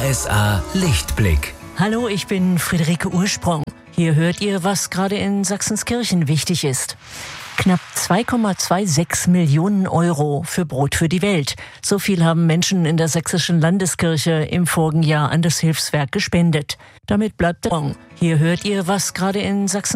RSA Lichtblick. Hallo, ich bin Friederike Ursprung. Hier hört ihr, was gerade in Sachsenskirchen wichtig ist. Knapp 2,26 Millionen Euro für Brot für die Welt. So viel haben Menschen in der sächsischen Landeskirche im vorigen Jahr an das Hilfswerk gespendet. Damit bleibt Hier hört ihr, was gerade in Sachsen